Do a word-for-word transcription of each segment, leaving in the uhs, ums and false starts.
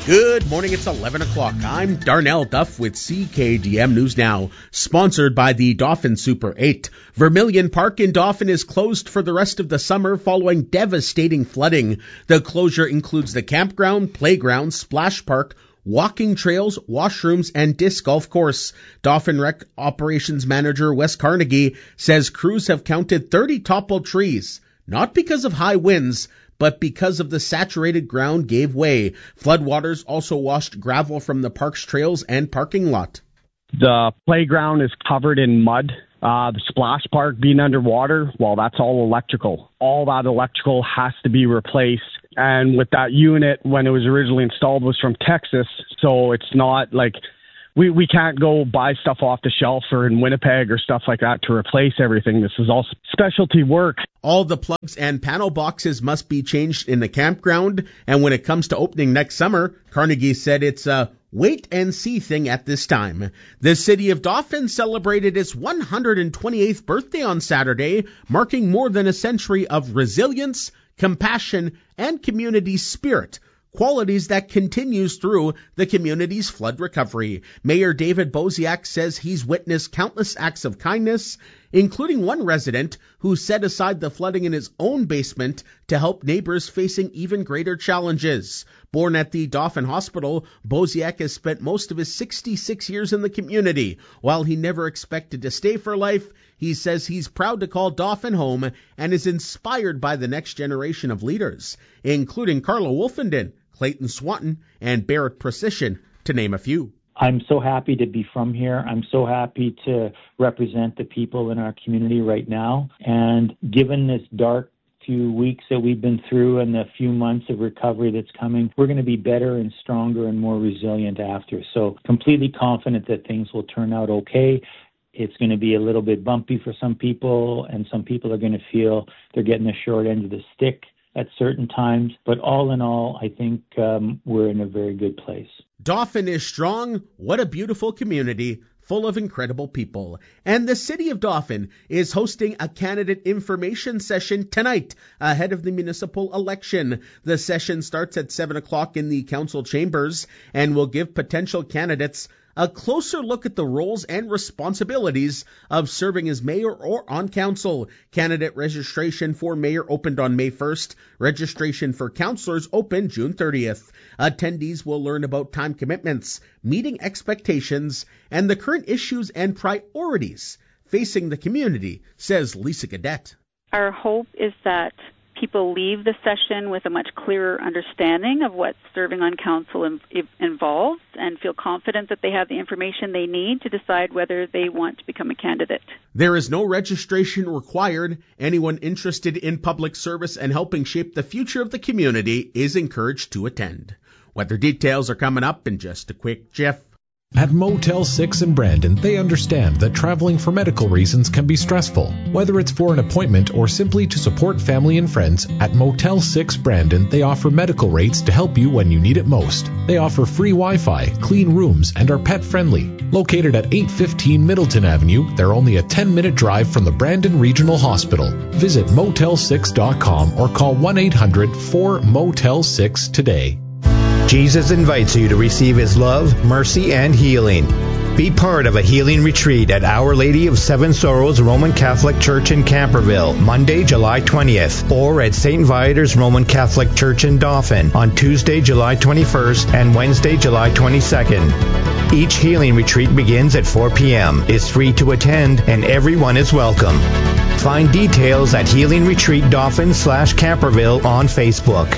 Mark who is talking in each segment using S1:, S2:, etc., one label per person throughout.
S1: Good morning, it's eleven o'clock. I'm Darnell Duff with C K D M News Now, sponsored by the Dauphin Super eight. Vermilion Park in Dauphin is closed for the rest of the summer following devastating flooding. The closure includes the campground, playground, splash park, walking trails, washrooms, and disc golf course. Dauphin Rec Operations Manager Wes Carnegie says crews have counted thirty toppled trees, not because of high winds, but because of the saturated ground gave way. Floodwaters also washed gravel from the park's trails and parking lot.
S2: The playground is covered in mud. Uh, the splash park being underwater, well, that's all electrical. All that electrical has to be replaced. And with that unit, when it was originally installed, was from Texas. So it's not like we, we can't go buy stuff off the shelf or in Winnipeg or stuff like that to replace everything. This is all specialty work.
S1: All the plugs and panel boxes must be changed in the campground. And when it comes to opening next summer, Carnegie said it's a wait and see thing at this time. The city of Dauphin celebrated its one hundred twenty-eighth birthday on Saturday, marking more than a century of resilience, compassion, and community spirit, qualities that continues through the community's flood recovery. Mayor David Boziak says he's witnessed countless acts of kindness, including one resident who set aside the flooding in his own basement to help neighbors facing even greater challenges. Born at the Dauphin Hospital, Boziak has spent most of his sixty-six years in the community. While he never expected to stay for life, he says he's proud to call Dauphin home and is inspired by the next generation of leaders, including Carla Wolfenden, Clayton Swanton, and Barrett Precision, to name a few.
S3: I'm so happy to be from here. I'm so happy to represent the people in our community right now. And given this dark few weeks that we've been through and the few months of recovery that's coming, we're going to be better and stronger and more resilient after. So completely confident that things will turn out okay. It's going to be a little bit bumpy for some people, and some people are going to feel they're getting the short end of the stick at certain times. But all in all, I think um, we're in a very good place.
S1: Dauphin is strong. What a beautiful community, full of incredible people. And the city of Dauphin is hosting a candidate information session tonight ahead of the municipal election. The session starts at seven o'clock in the council chambers and will give potential candidates a closer look at the roles and responsibilities of serving as mayor or on council. Candidate registration for mayor opened on May first. Registration for councilors opened June thirtieth. Attendees will learn about time commitments, meeting expectations, and the current issues and priorities facing the community, says Lisa Gadet.
S4: Our hope is that people leave the session with a much clearer understanding of what serving on council in, involves and feel confident that they have the information they need to decide whether they want to become a candidate.
S1: There is no registration required. Anyone interested in public service and helping shape the future of the community is encouraged to attend. Weather details are coming up in just a quick jiff.
S5: At Motel six in Brandon, they understand that traveling for medical reasons can be stressful. Whether it's for an appointment or simply to support family and friends, at Motel six Brandon, they offer medical rates to help you when you need it most. They offer free Wi-Fi, clean rooms, and are pet-friendly. Located at eight fifteen Middleton Avenue, they're only a ten-minute drive from the Brandon Regional Hospital. Visit motel six dot com or call one eight hundred four motel six today.
S6: Jesus invites you to receive His love, mercy, and healing. Be part of a healing retreat at Our Lady of Seven Sorrows Roman Catholic Church in Camperville, Monday, July twentieth, or at Saint Viator's Roman Catholic Church in Dauphin on Tuesday, July twenty-first and Wednesday, July twenty-second. Each healing retreat begins at four p.m., is free to attend, and everyone is welcome. Find details at Healing Retreat Dauphin slash Camperville on Facebook.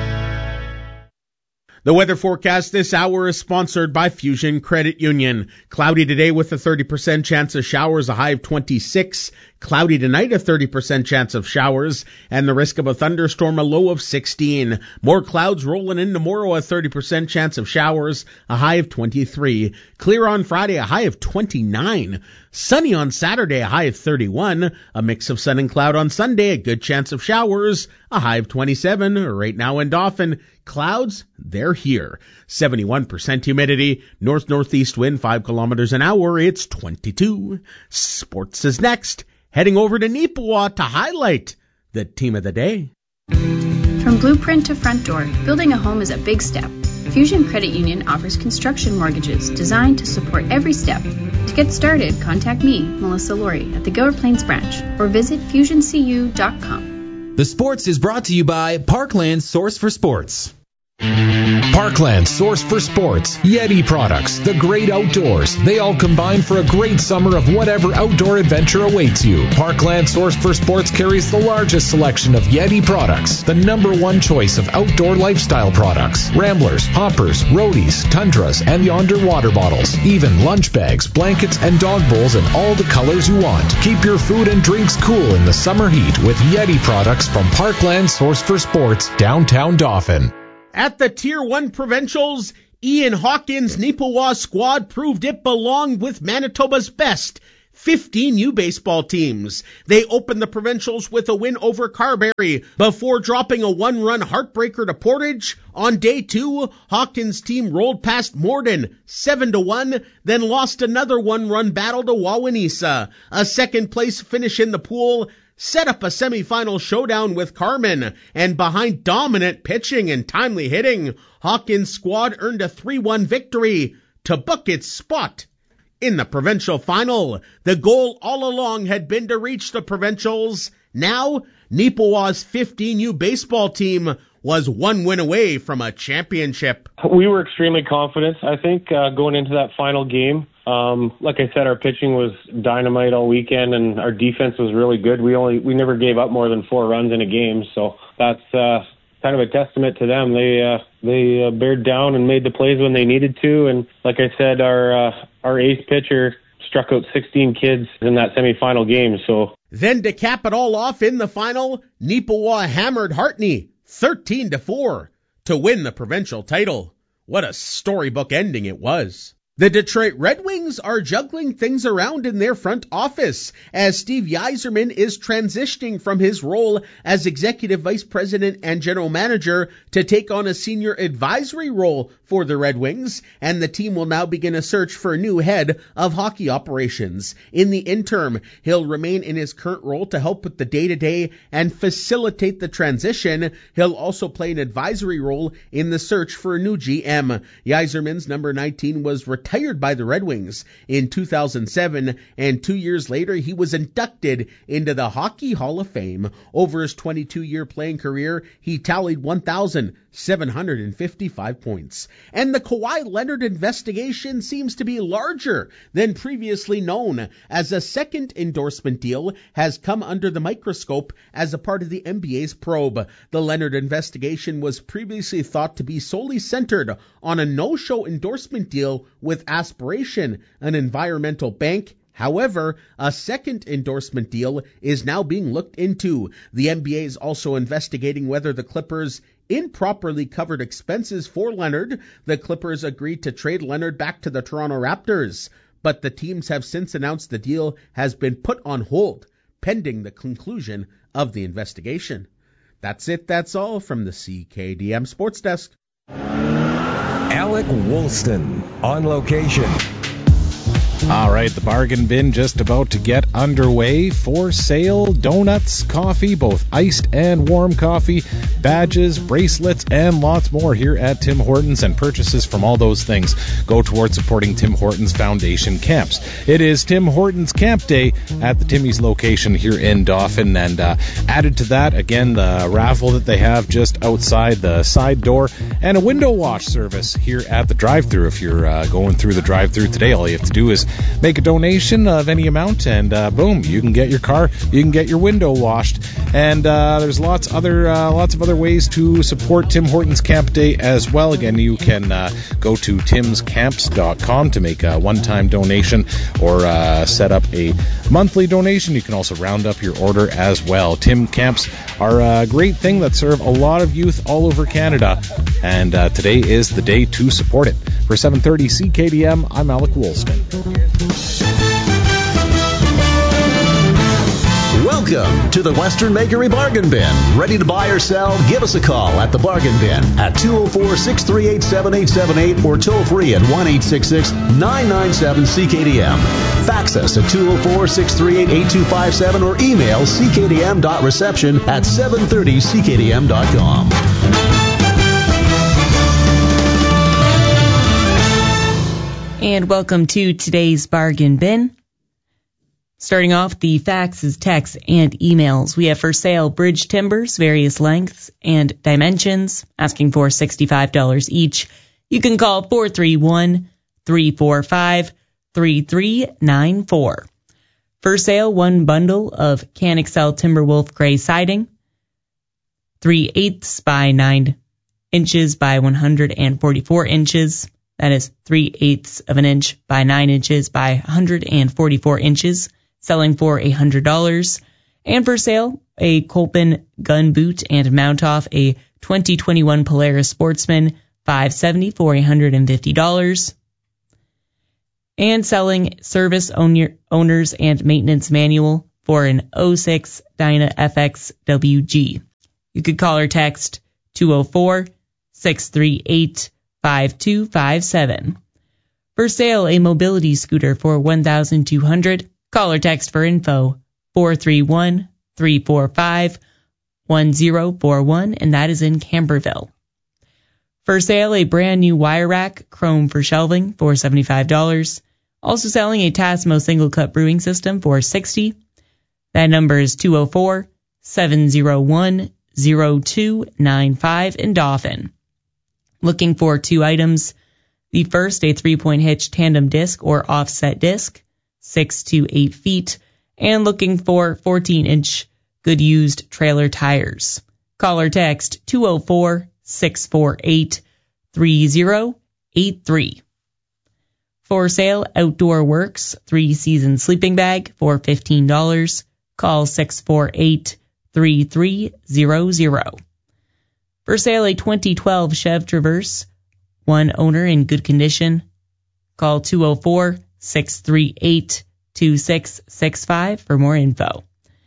S1: The weather forecast this hour is sponsored by Fusion Credit Union. Cloudy today with a thirty percent chance of showers, a high of twenty-six. Cloudy tonight, a thirty percent chance of showers, and the risk of a thunderstorm, a low of sixteen. More clouds rolling in tomorrow, a thirty percent chance of showers, a high of twenty-three. Clear on Friday, a high of twenty-nine. Sunny on Saturday, a high of thirty-one. A mix of sun and cloud on Sunday, a good chance of showers, a high of twenty-seven. Right now in Dauphin, clouds, they're here. seventy-one percent humidity, north-northeast wind, five kilometers an hour, it's twenty-two. Sports is next. Heading over to Neepawa to highlight the team of the day.
S7: From blueprint to front door, building a home is a big step. Fusion Credit Union offers construction mortgages designed to support every step. To get started, contact me, Melissa Laurie, at the Gower Plains branch or visit fusion c u dot com.
S8: The Sports is brought to you by Parkland Source for Sports.
S5: Parkland Source for Sports, Yeti products, the great outdoors. They all combine for a great summer of whatever outdoor adventure awaits you. Parkland Source for Sports carries the largest selection of Yeti products, the number one choice of outdoor lifestyle products. Ramblers, hoppers, roadies, tundras, and yonder water bottles. Even lunch bags, blankets, and dog bowls in all the colors you want. Keep your food and drinks cool in the summer heat with Yeti products from Parkland Source for Sports, downtown Dauphin.
S1: At the Tier one Provincials, Ian Hawkins' Neepawa squad proved it belonged with Manitoba's best, fifteen U baseball teams. They opened the Provincials with a win over Carberry before dropping a one-run heartbreaker to Portage. On day two, Hawkins' team rolled past Morden seven to one, then lost another one-run battle to Wawanesa. A second-place finish in the pool set up a semifinal showdown with Carmen, and behind dominant pitching and timely hitting, Hawkins' squad earned a three one victory to book its spot in the provincial final. The goal all along had been to reach the provincials. Now, Neepawa's fifteen U baseball team was one win away from a championship.
S9: We were extremely confident, I think, uh, going into that final game. Um, like I said, our pitching was dynamite all weekend, and our defense was really good. We only we never gave up more than four runs in a game, so that's uh, kind of a testament to them. They uh, they uh, bared down and made the plays when they needed to, and like I said, our uh, our ace pitcher struck out sixteen kids in that semifinal game. So
S1: then to cap it all off in the final, Neepawa hammered Hartney thirteen to four to win the provincial title. What a storybook ending it was. The Detroit Red Wings are juggling things around in their front office as Steve Yzerman is transitioning from his role as Executive Vice President and General Manager to take on a senior advisory role for the Red Wings, and the team will now begin a search for a new head of hockey operations. In the interim, he'll remain in his current role to help with the day-to-day and facilitate the transition. He'll also play an advisory role in the search for a new G M. Yzerman's number nineteen was retired Retired by the Red Wings in two thousand seven, and two years later he was inducted into the Hockey Hall of Fame. Over his twenty-two-year playing career, he tallied one thousand seven hundred fifty-five points. And the Kawhi Leonard investigation seems to be larger than previously known, as a second endorsement deal has come under the microscope as a part of the N B A's probe. The Leonard investigation was previously thought to be solely centered on a no-show endorsement deal with Aspiration, an environmental bank. However, a second endorsement deal is now being looked into. The N B A is also investigating whether the Clippers improperly covered expenses for Leonard. The Clippers agreed to trade Leonard back to the Toronto Raptors, but the teams have since announced the deal has been put on hold, pending the conclusion of the investigation. That's it, that's all from the C K D M Sports Desk.
S10: Alec Woolston on location.
S5: All right, the bargain bin just about to get underway. For sale, donuts, coffee, both iced and warm coffee, badges, bracelets, and lots more here at Tim Hortons, and purchases from all those things go towards supporting Tim Hortons Foundation camps. It is Tim Hortons Camp Day at the Timmy's location here in Dauphin, and uh, added to that, again, the raffle that they have just outside the side door, and a window wash service here at the drive-thru. If you're uh, going through the drive-thru today, all you have to do is make a donation of any amount, and uh, boom, you can get your car, you can get your window washed. And uh, there's lots other uh, lots of other ways to support Tim Hortons Camp Day as well. Again, you can uh, go to tims camps dot com to make a one-time donation, or uh, set up a monthly donation. You can also round up your order as well. Tim Camps are a great thing that serve a lot of youth all over Canada, and uh, today is the day to support it. For seven thirty C K D M, I'm Alec Woolston.
S11: Welcome to the Western Bakery Bargain Bin. Ready to buy or sell? Give us a call at the Bargain Bin at two oh four, six three eight, seven eight seven eight or toll free at one eight six six, nine nine seven, C K D M. Fax us at two oh four, six three eight, eight two five seven or email c k d m dot reception at seven thirty c k d m dot com.
S12: And welcome to today's Bargain Bin. Starting off the faxes, texts, and emails. We have for sale bridge timbers, various lengths and dimensions, asking for sixty-five dollars each. You can call four three one, three four five, three three nine four. For sale, one bundle of CanExcel Timberwolf Gray siding, three eighths by nine inches by one hundred forty-four inches. That is three eighths of an inch by nine inches by one hundred forty-four inches, selling for one hundred dollars. And for sale, a Kolpin gun boot and mount off, a twenty twenty-one Polaris Sportsman, five seventy for one hundred fifty dollars. And selling service owner, owners and maintenance manual for an oh six Dyna F X W G. You could call or text two oh four, six three eight, five two five seven. For sale, a mobility scooter for one thousand two hundred dollars. Call or text for info four three one, three four five, one zero four one, and that is in Camberville. For sale, a brand new wire rack, chrome for shelving, for seventy-five dollars. Also selling a Tasmo single cup brewing system for sixty dollars. That number is two oh four, seven oh one, oh two nine five in Dauphin. Looking for two items. The first, a three-point hitch tandem disc or offset disc, six to eight feet, and looking for fourteen-inch good used trailer tires. Call or text two oh four, six four eight, three oh eight three. For sale, Outdoor Works three-season sleeping bag for fifteen dollars. Call six four eight, three three zero zero. For sale, a twenty twelve Chev Traverse, one owner in good condition. Call two oh four, six three eight, two six six five for more info.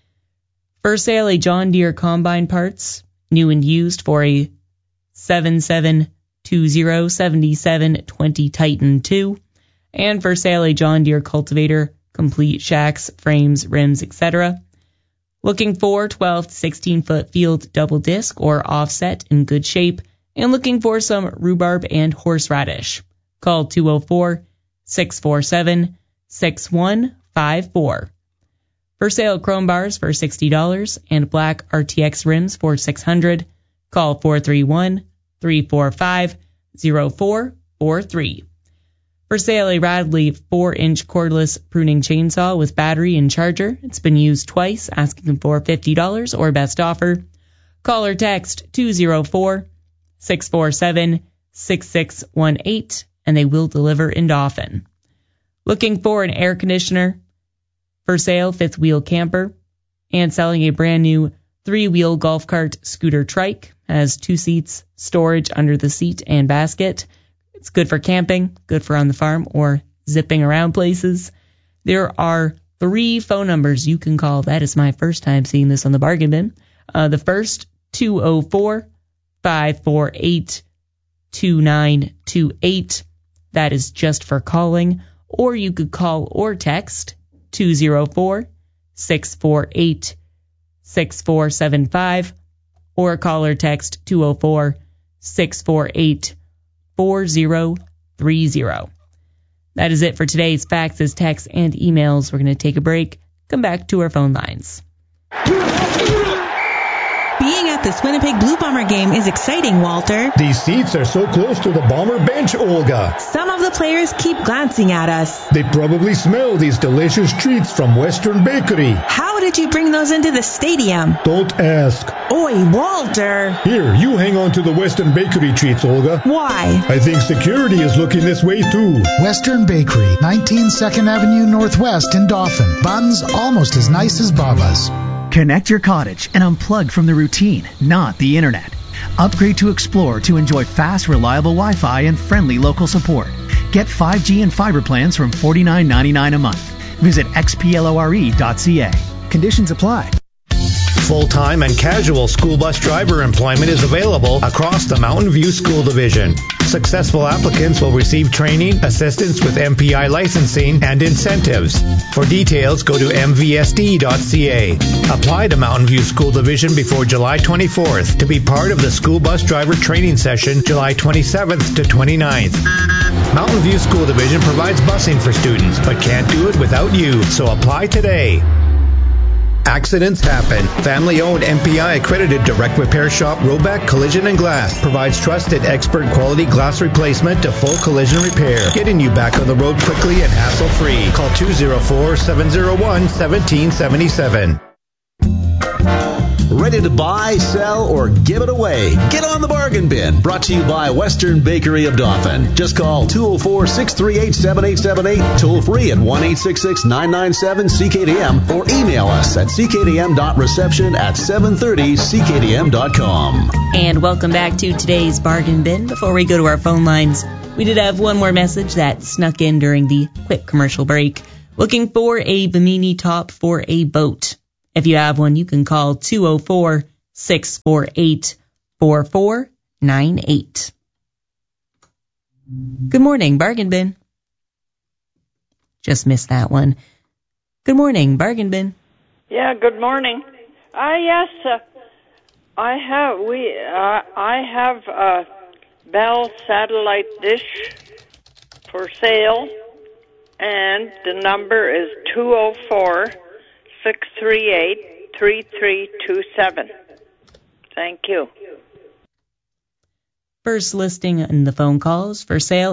S12: For sale, a John Deere Combine Parts, new and used, for a seven seven two zero, seven seven two zero Titan two. And for sale, a John Deere Cultivator, complete shacks, frames, rims, et cetera. Looking for twelve to sixteen foot field double disc or offset in good shape, and looking for some rhubarb and horseradish. Call two oh four, six four seven, six one five four. For sale, chrome bars for sixty dollars and black R T X rims for six hundred dollars. Call four three one, three four five, zero four four three. For sale, a Radley four-inch cordless pruning chainsaw with battery and charger. It's been used twice, asking for fifty dollars or best offer. Call or text two oh four, six four seven, six six one eight, and they will deliver in Dauphin. Looking for an air conditioner? For sale, fifth wheel camper, and selling a brand new three-wheel golf cart scooter trike. Has two seats, storage under the seat and basket. It's good for camping, good for on the farm, or zipping around places. There are three phone numbers you can call. That is my first time seeing this on the Bargain Bin. Uh, the first, two oh four, five four eight, two nine two eight. That is just for calling. Or you could call or text two oh four, six four eight, six four seven five. Or call or text two oh four, six four eight, four zero three zero. That is it for today's faxes, texts, and emails. We're going to take a break, come back to our phone lines.
S13: Being at this Winnipeg Blue Bomber game is exciting, Walter.
S6: These seats are so close to the Bomber bench, Olga.
S13: Some of the players keep glancing at us.
S6: They probably smell these delicious treats from Western Bakery.
S13: How did you bring those into the stadium?
S6: Don't ask.
S13: Oi, Walter.
S6: Here, you hang on to the Western Bakery treats, Olga.
S13: Why?
S6: I think security is looking this way, too.
S14: Western Bakery, nineteen second Avenue Northwest in Dauphin. Buns almost as nice as Baba's.
S15: Connect your cottage and unplug from the routine, not the internet. Upgrade to Explore to enjoy fast, reliable Wi-Fi and friendly local support. Get five G and fiber plans from forty-nine ninety-nine a month. Visit x p lore dot c a. Conditions apply.
S6: Full-time and casual school bus driver employment is available across the Mountain View School Division. Successful applicants will receive training, assistance with M P I licensing, and incentives. For details, go to m v s d dot c a. Apply to Mountain View School Division before July twenty-fourth to be part of the school bus driver training session July twenty-seventh to twenty-ninth. Mountain View School Division provides busing for students, but can't do it without you. So apply today. Accidents happen. Family-owned M P I-accredited direct repair shop Roback Collision and Glass provides trusted expert quality glass replacement to full collision repair, getting you back on the road quickly and hassle-free. Call two oh four, seven oh one, one seven seven seven.
S11: Ready to buy, sell, or give it away? Get on the Bargain Bin. Brought to you by Western Bakery of Dauphin. Just call two oh four, six three eight, seven eight seven eight, toll free at one eight six six, nine nine seven, C K D M, or email us at c k d m dot reception at seven thirty c k d m dot com.
S12: And welcome back to today's Bargain Bin. Before we go to our phone lines, we did have one more message that snuck in during the quick commercial break. Looking for a Bimini top for a boat. If you have one, you can call two oh four, six four eight, four four nine eight. Good morning, Bargain Bin. Just missed that one. Good morning, Bargain Bin.
S16: Yeah, good morning. Uh, yes, uh, I have we uh, I have a Bell satellite dish for sale, and the number is two oh four, six three eight, three three two seven. Thank you.
S12: First listing in the phone calls for sale